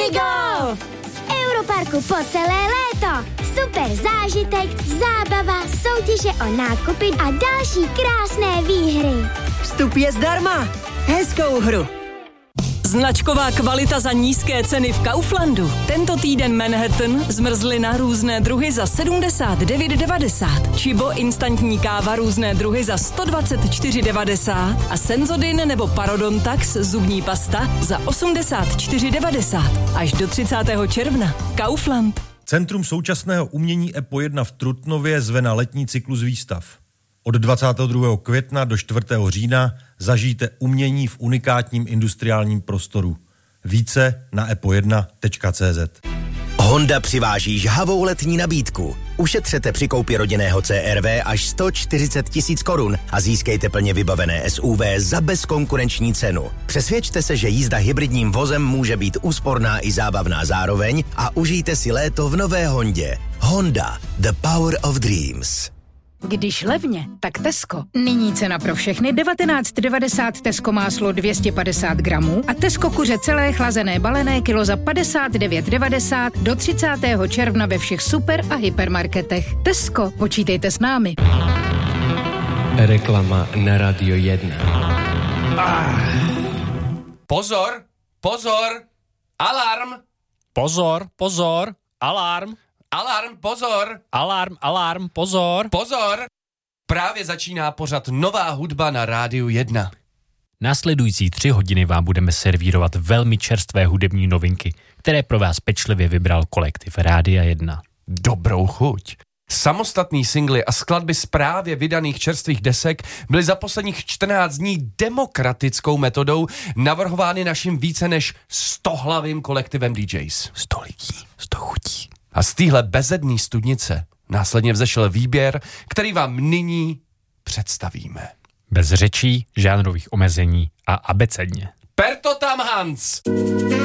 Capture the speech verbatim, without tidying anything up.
Minigolf! V Europarku po celé léto. Super zážitek, zábava, soutěže o nákupy a další krásné výhry. Vstup je zdarma. Hezkou hru. Značková kvalita za nízké ceny v Kauflandu. Tento týden Manhattan, zmrzlina různé druhy za sedmdesát devět devadesát. Čibo instantní káva různé druhy za sto dvacet čtyři devadesát. A Senzodin nebo Parodontax zubní pasta za osmdesát čtyři devadesát. Až do třicátého června. Kaufland. Centrum současného umění EPO jedna v Trutnově zve na letní cyklus výstav. Od dvacátého druhého května do čtvrtého října zažijte umění v unikátním industriálním prostoru. Více na epo jedna tečka cé zet. Honda přiváží žhavou letní nabídku. Ušetřete při koupi rodinného C R V až sto čtyřicet tisíc korun a získejte plně vybavené S U V za bezkonkurenční cenu. Přesvědčte se, že jízda hybridním vozem může být úsporná i zábavná zároveň a užijte si léto v nové Hondě. Honda, the power of dreams. Když levně, tak Tesco. Nyní cena pro všechny devatenáct devadesát Tesco máslo dvě stě padesát gramů a Tesco kuře celé chlazené balené kilo za padesát devět devadesát do třicátého června ve všech super a hypermarketech. Tesco, počítejte s námi. Reklama na Radio jedna. Ah. Pozor, pozor, alarm. Pozor, pozor, alarm. Alarm, pozor! Alarm, alarm, pozor! Pozor! Právě začíná pořad Nová hudba na Rádiu jedna. Následující tři hodiny vám budeme servírovat velmi čerstvé hudební novinky, které pro vás pečlivě vybral kolektiv Rádia jedna. Dobrou chuť! Samostatný singly a skladby z právě vydaných čerstvých desek byly za posledních čtrnáct dní demokratickou metodou navrhovány naším více než stohlavým kolektivem D Js. Sto lidí, sto chutí. A z téhle bezedný studnice následně vzešel výběr, který vám nyní představíme. Bez řečí, žánrových omezení a abecedně. Per to tam, Hans!